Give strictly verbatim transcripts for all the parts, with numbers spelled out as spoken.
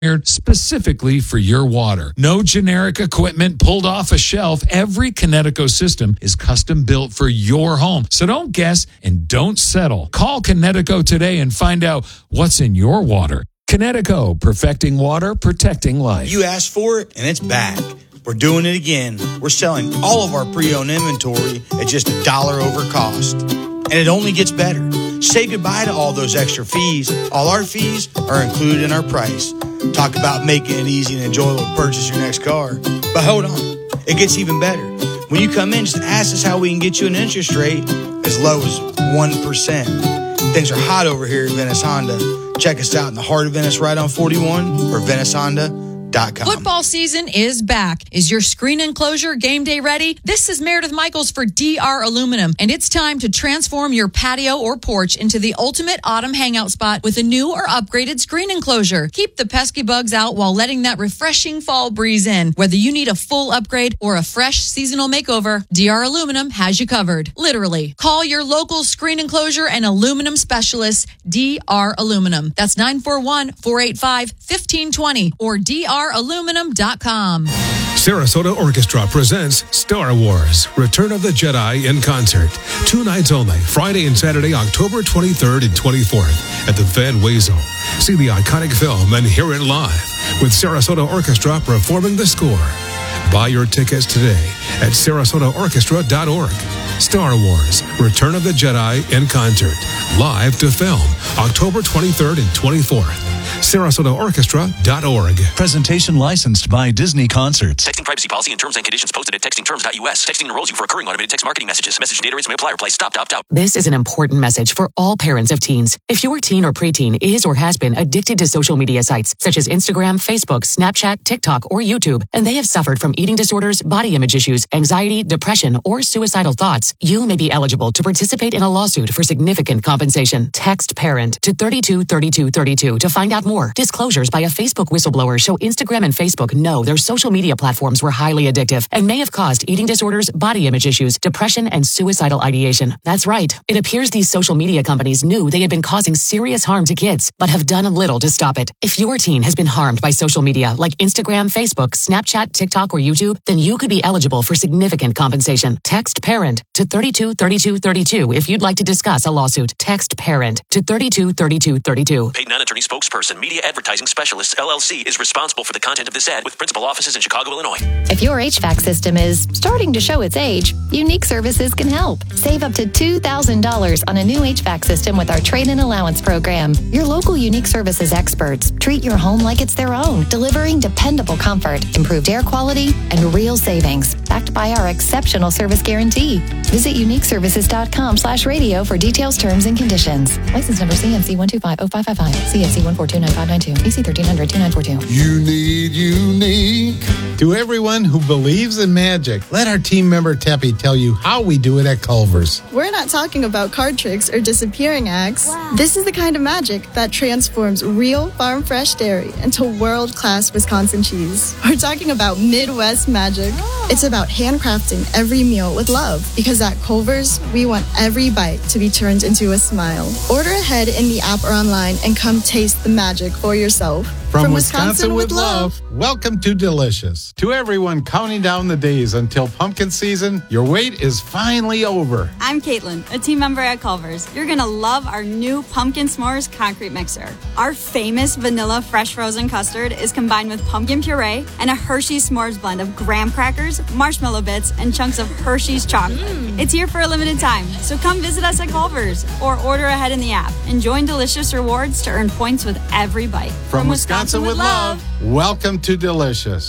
specifically for your water. No generic equipment pulled off a shelf. Every Kinetico system is custom built for your home. So don't guess and don't settle. Call Kinetico today and find out what's in your water. Kinetico, perfecting water, protecting life. You asked for it, and it's back. We're doing it again. We're selling all of our pre-owned inventory at just a dollar over cost. And it only gets better. Say goodbye to all those extra fees. All our fees are included in our price. Talk about making it easy and enjoyable to purchase your next car. But hold on, it gets even better. When you come in, just ask us how we can get you an interest rate as low as one percent. Things are hot over here at Venice Honda. Check us out in the heart of Venice, right on forty-one, or Venice Honda. Football season is back. Is your screen enclosure game day ready? This is Meredith Michaels for D R Aluminum, and it's time to transform your patio or porch into the ultimate autumn hangout spot with a new or upgraded screen enclosure. Keep the pesky bugs out while letting that refreshing fall breeze in. Whether you need a full upgrade or a fresh seasonal makeover, D R Aluminum has you covered. Literally. Call your local screen enclosure and aluminum specialist, D R Aluminum. That's nine four one, four eight five, one five two zero or D R aluminum dot com. Sarasota Orchestra presents Star Wars, Return of the Jedi in concert. Two nights only, Friday and Saturday, October twenty-third and twenty-fourth at the Van Wezel. See the iconic film and hear it live with Sarasota Orchestra performing the score. Buy your tickets today at sarasota orchestra dot org. Star Wars, Return of the Jedi in concert. Live to film, October twenty-third and twenty-fourth. sarasota orchestra dot org. Presentation licensed by Disney Concerts. Texting privacy policy and terms and conditions posted at texting terms dot U S. Texting enrolls you for recurring automated text marketing messages. Message and data rates may apply. Reply stop, opt out. This is an important message for all parents of teens. If your teen or preteen is or has been addicted to social media sites such as Instagram, Facebook, Snapchat, TikTok, or YouTube, and they have suffered from eating disorders, body image issues, anxiety, depression, or suicidal thoughts, you may be eligible to participate in a lawsuit for significant compensation. Text PARENT to thirty-two thirty-two thirty-two to find out more. Disclosures by a Facebook whistleblower show Instagram and Facebook know their social media platforms were highly addictive and may have caused eating disorders, body image issues, depression, and suicidal ideation. That's right. It appears these social media companies knew they had been causing serious harm to kids, but have done little to stop it. If your teen has been harmed by social media like Instagram, Facebook, Snapchat, TikTok, or YouTube, then you could be eligible for significant compensation. Text PARENT to thirty-two thirty-two thirty-two if you'd like to discuss a lawsuit. Text PARENT to thirty-two thirty-two thirty-two. Paid non-attorney spokesperson, Media Advertising Specialists, L L C, is responsible for the content of this ad with principal offices in Chicago, Illinois. If your H V A C system is starting to show its age, Unique Services can help. Save up to two thousand dollars on a new H V A C system with our trade-in allowance program. Your local Unique Services experts treat your home like it's their own, delivering dependable comfort, improved air quality, and real savings, backed by our exceptional service guarantee. Visit unique services dot com slash radio for details, terms, and conditions. License number C M C one two five zero five five five, C M C one four two nine five nine two, E C thirteen hundred two nine four two. You need unique. To everyone who believes in magic, let our team member Teppy tell you how we do it at Culver's. We're not talking about card tricks or disappearing acts. Wow. This is the kind of magic that transforms real farm fresh dairy into world-class Wisconsin cheese. We're talking about Midwest magic. Oh. It's about handcrafting every meal with love, because at Culver's, we want every bite to be turned into a smile. Order ahead in the app or online and come taste the magic for yourself. From, From Wisconsin, Wisconsin with love, welcome to Delicious. To everyone counting down the days until pumpkin season, your wait is finally over. I'm Caitlin, a team member at Culver's. You're going to love our new Pumpkin S'mores concrete mixer. Our famous vanilla fresh frozen custard is combined with pumpkin puree and a Hershey's S'mores blend of graham crackers, marshmallow bits, and chunks of Hershey's chocolate. Mm. It's here for a limited time, so come visit us at Culver's or order ahead in the app and join Delicious Rewards to earn points with every bite. From, From Wisconsin, Wisconsin with love, welcome to Delicious.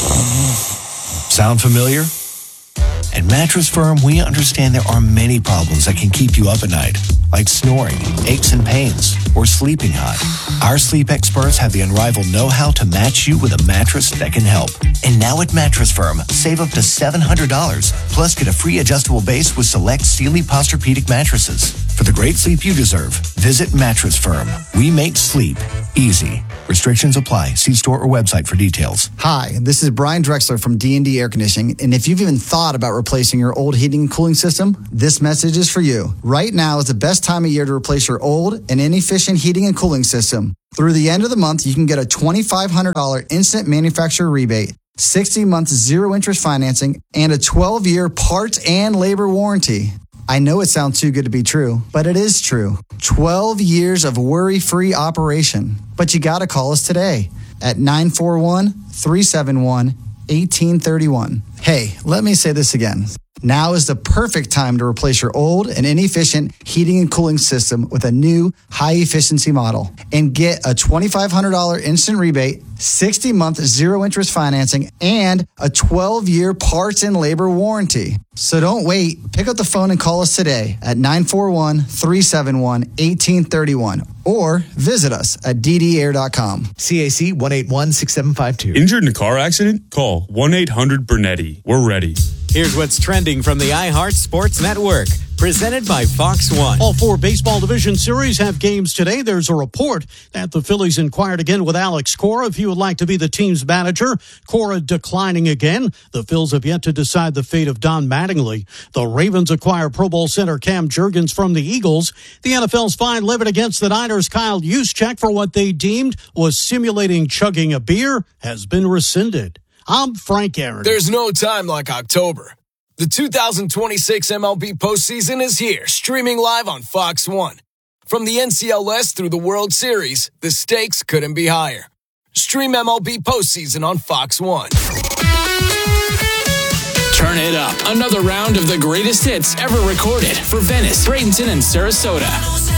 Sound familiar? At Mattress Firm, we understand there are many problems that can keep you up at night, like snoring, aches and pains, or sleeping hot. Our sleep experts have the unrivaled know-how to match you with a mattress that can help. And now at Mattress Firm, save up to seven hundred dollars, plus get a free adjustable base with select Sealy Posturepedic mattresses. For the great sleep you deserve, visit Mattress Firm. We make sleep easy. Restrictions apply. See store or website for details. Hi, this is Brian Drexler from D and D Air Conditioning, and if you've even thought about replacing your old heating and cooling system, this message is for you. Right now is the best time of year to replace your old and inefficient heating and cooling system. Through the end of the month, you can get a twenty-five hundred dollars instant manufacturer rebate, sixty months zero-interest financing, and a twelve-year parts and labor warranty. I know it sounds too good to be true, but it is true. twelve years of worry-free operation. But you got to call us today at nine four one, three seven one, one eight three one. Hey, let me say this again. Now is the perfect time to replace your old and inefficient heating and cooling system with a new high-efficiency model and get a twenty-five hundred dollars instant rebate, sixty month zero-interest financing, and a twelve-year parts and labor warranty. So don't wait. Pick up the phone and call us today at nine four one, three seven one, one eight three one or visit us at d d air dot com. C A C one eight one, six seven five two. Injured in a car accident? Call one eight hundred Bernetti. We're ready. Here's what's trending from the iHeart Sports Network. Presented by Fox One. All four baseball division series have games today. There's a report that the Phillies inquired again with Alex Cora if he would like to be the team's manager. Cora declining again. The Phils have yet to decide the fate of Don Mattingly. The Ravens acquire Pro Bowl center Cam Jurgens from the Eagles. The N F L's fine levied against the Niners' Kyle Juszczyk for what they deemed was simulating chugging a beer has been rescinded. I'm Frank Aaron. There's no time like October. The two thousand twenty-six M L B postseason is here, streaming live on Fox One. From the N C L S through the World Series, the stakes couldn't be higher. Stream M L B postseason on Fox One. Turn it up. Another round of the greatest hits ever recorded for Venice, Bradenton, and Sarasota.